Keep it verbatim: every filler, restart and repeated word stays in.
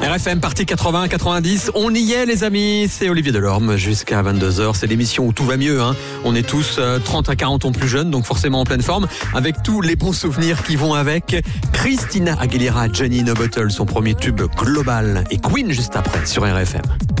R F M, partie quatre-vingts quatre-vingt-dix. On y est, les amis. C'est Olivier Delorme jusqu'à vingt-deux heures. C'est l'émission où tout va mieux. Hein. On est tous euh, trente à quarante ans plus jeunes, donc forcément en pleine forme, avec tous les bons souvenirs qui vont avec. Christina Aguilera, Johnny No Bottle, son premier tube global. Et Queen juste après sur R F M.